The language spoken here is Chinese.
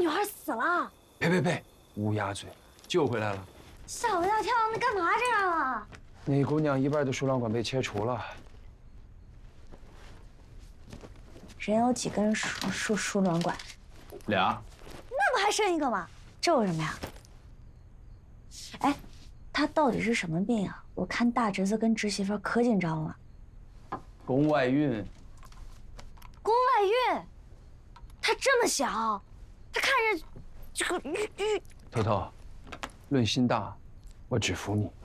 女孩死了！ 呸！乌鸦嘴，救回来了。 吓我一大跳！那干嘛这样啊？ 那姑娘一半的输卵管被切除了。 人有几根输卵管？ 俩。 那不还剩一个吗？这有什么呀？哎，他到底是什么病啊？我看大侄子跟侄媳妇可紧张了。 宫外孕。 宫外孕？他这么小，他看着这个头头，论心大，我只服你。